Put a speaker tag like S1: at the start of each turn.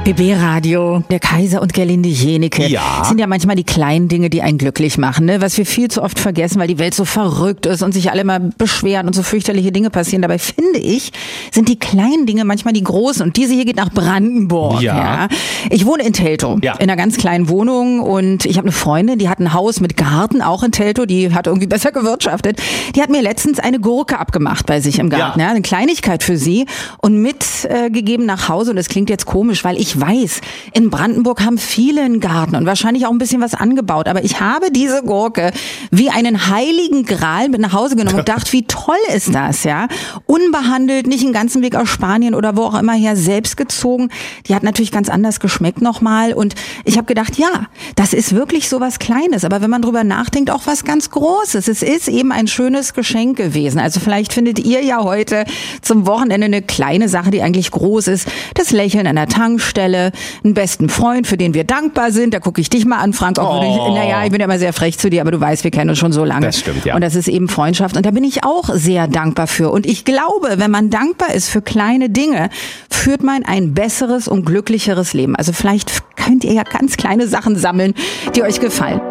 S1: BB Radio, der Kaiser und Gerlinde Jenike.
S2: Ja.
S1: Sind ja manchmal die kleinen Dinge, die einen glücklich machen, ne? Was wir viel zu oft vergessen, weil die Welt so verrückt ist und sich alle mal beschweren und so fürchterliche Dinge passieren. Dabei finde ich, sind die kleinen Dinge manchmal die großen. Und diese hier geht nach Brandenburg.
S2: Ja.
S1: Ich wohne in Teltow, in einer ganz kleinen Wohnung, und ich habe eine Freundin, die hat ein Haus mit Garten, auch in Teltow, die hat irgendwie besser gewirtschaftet. Die hat mir letztens eine Gurke abgemacht bei sich im Garten. Ja. Eine Kleinigkeit für sie und mitgegeben nach Hause. Und das klingt jetzt komisch, weil ich weiß, in Brandenburg haben viele einen Garten und wahrscheinlich auch ein bisschen was angebaut. Aber ich habe diese Gurke wie einen heiligen Gral mit nach Hause genommen und dachte, wie toll ist das, ja? Unbehandelt, nicht den ganzen Weg aus Spanien oder wo auch immer her, selbst gezogen. Die hat natürlich ganz anders geschmeckt nochmal. Und ich habe gedacht, ja, das ist wirklich so was Kleines. Aber wenn man drüber nachdenkt, auch was ganz Großes. Es ist eben ein schönes Geschenk gewesen. Also vielleicht findet ihr ja heute zum Wochenende eine kleine Sache, die eigentlich groß ist. Das Lächeln an der Tankstelle, einen besten Freund, für den wir dankbar sind. Da gucke ich dich mal an, Frank. Auch ich bin ja immer sehr frech zu dir, aber du weißt, wir kennen uns schon so lange.
S2: Das stimmt, ja.
S1: Und das ist eben Freundschaft. Und da bin ich auch sehr dankbar für. Und ich glaube, wenn man dankbar ist für kleine Dinge, führt man ein besseres und glücklicheres Leben. Also vielleicht könnt ihr ja ganz kleine Sachen sammeln, die euch gefallen.